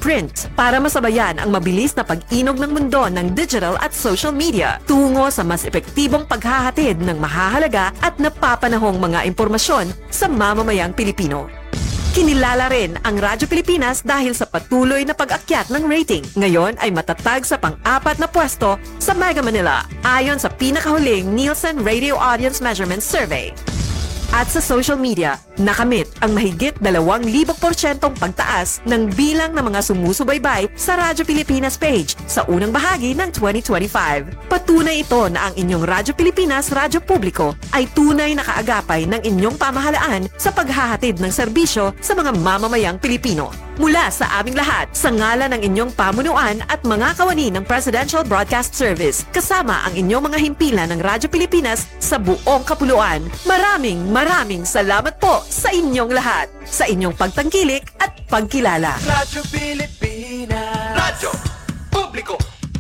print para masabayan ang mabilis na pag-inog ng mundo ng digital at social media tungo sa mas epektibong paghahatid ng mahahalaga at napapanahong mga impormasyon sa mamamayang Pilipino. Kinilala rin ang Radyo Pilipinas dahil sa patuloy na pag-akyat ng rating. Ngayon ay matatag sa pang-4 na pwesto sa Mega Manila ayon sa pinakahuling Nielsen Radio Audience Measurement Survey. At sa social media, nakamit ang mahigit 2,000% pagtaas ng bilang ng mga sumusubaybay sa Radyo Pilipinas page sa unang bahagi ng 2025. Patunay ito na ang inyong Radyo Pilipinas Radyo Publiko ay tunay na kaagapay ng inyong pamahalaan sa paghahatid ng serbisyo sa mga mamamayang Pilipino. Mula sa aming lahat, sa ngalan ng inyong pamunuan at mga kawani ng Presidential Broadcast Service, kasama ang inyong mga himpilan ng Radyo Pilipinas sa buong kapuluan. Maraming salamat po sa inyong lahat, sa inyong pagtangkilik at pagkilala. Radyo Pilipinas, Radyo Publiko.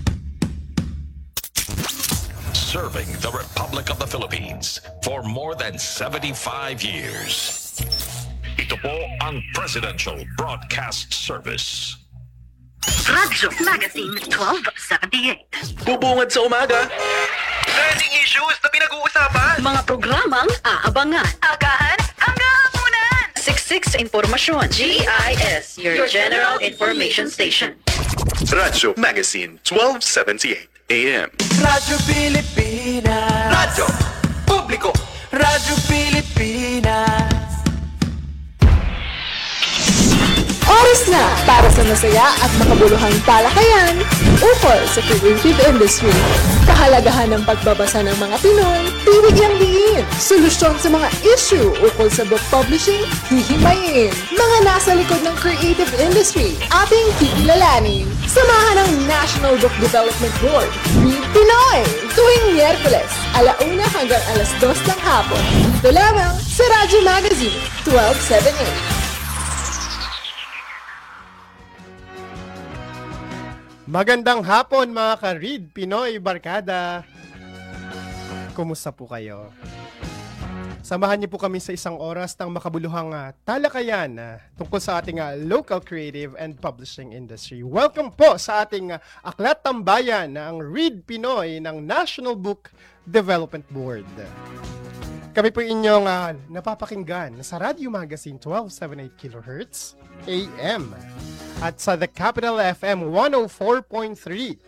Serving the Republic of the Philippines for more than 75 years. Ito po ang Presidential Broadcast Service. Radyo Magazine 1278. Bubungad sa umaga. Trending issues na pinag-uusapan. Mga programang aabangan. Agahan hanggang hapunan. Siksik sa impormasyon. GIS, your General Information Station. Radyo Magazine 1278 AM. Radyo Pilipinas, Radyo Publiko. Radyo Pilipinas. Oras na para sa masaya at makabuluhang talakayan ukol sa creative industry. Kahalagahan ng pagbabasa ng mga Pinoy, binigyang diin. Solusyon sa mga issue ukol sa book publishing, hihimayin. Mga nasa likod ng creative industry, ating kikilalanin. Samahan ng National Book Development Board, Read Pinoy, tuwing Miyerkules, 1:00 hanggang 2:00 ng hapon. Dito lamang sa Radyo Magazine 1278. Magandang hapon mga ka-Read Pinoy Barkada. Kumusta po kayo? Samahan niyo po kami sa isang oras ng makabuluhang talakayan tungkol sa ating local creative and publishing industry. Welcome po sa ating Aklat Tambayan ng Read Pinoy ng National Book Development Board. Kami po inyong napapakinggan sa Radio Magazine 1278 kHz AM at sa The Capital FM 104.3.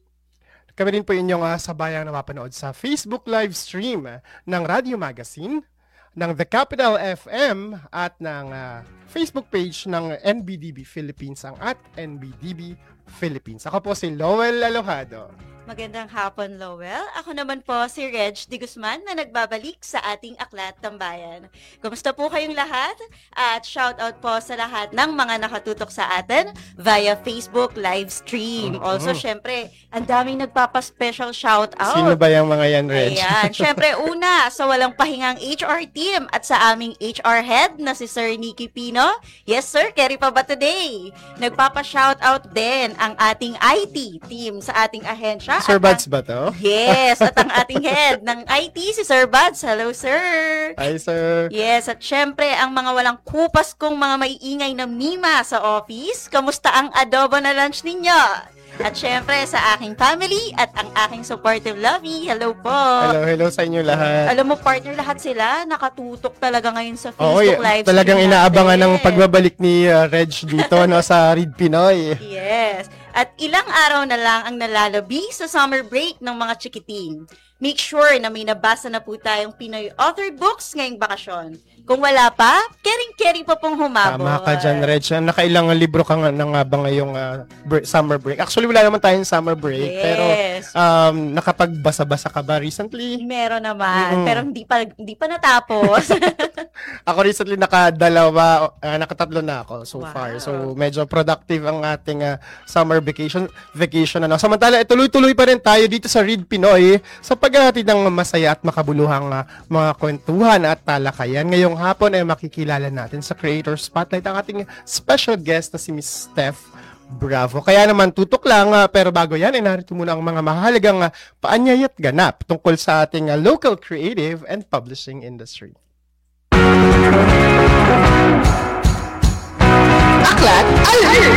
Kami rin po inyong sabayang napapanood sa Facebook live stream ng Radio Magazine, ng The Capital FM at ng Facebook page ng NBDB Philippines, ang @NBDB Philippines. Ako po si Lowell Alojado. Magandang hapon, Lowell. Ako naman po si Reg de Guzman na nagbabalik sa ating Aklat Tambayan. Kumusta po kayong lahat? At shoutout po sa lahat ng mga nakatutok sa atin via Facebook live stream. Also, syempre, ang daming nagpapa-special shoutout. Sino ba yung mga yan, Reg? Ayan. Syempre, una, sa walang pahingang HR team at sa aming HR head na si Sir Nicky Pino. Yes, sir. Carry pa ba today? Nagpapa-shoutout din ang ating IT team sa ating ahensya. Sir Buds ba to? Yes, at ang ating head ng IT, si Sir Buds. Hello, sir. Hi, sir. Yes, at syempre, ang mga walang kupas kong mga maiingay na mima sa office, kamusta ang adobo na lunch ninyo? At syempre, sa aking family at ang aking supportive lovey, hello po. Hello sa inyo lahat. Alam mo, partner, lahat sila nakatutok talaga ngayon sa Facebook live stream. Talagang inaabangan ng pagbabalik ni Reg dito no, sa Read Pinoy. Yes. At ilang araw na lang ang nalalabi sa summer break ng mga chikiting. Make sure na may nabasa na po tayong Pinoy authored books ngayong bakasyon. Kung wala pa, kering-kering pa pong humabol. Tama ka dyan, Reg. Nakailang libro ka nga na nga ba ngayong summer break? Actually, wala naman tayong summer break. Yes. Pero nakapagbasa-basa ka ba recently? Meron naman. Pero hindi pa natapos. Ako recently nakatatlo na ako so far. So medyo productive ang ating summer vacation. Samantala, tuloy-tuloy pa rin tayo dito sa Read Pinoy sa paghahatid ng masaya at makabuluhang mga kwentuhan at talakayan. Ngayong hapon ay makikilala natin sa Creator Spotlight ang ating special guest na si Miss Steph Bravo. Kaya naman tutok lang, pero bago yan ay narito muna ang mga mahalagang paanyayat ganap tungkol sa ating local creative and publishing industry. Aklat Alert!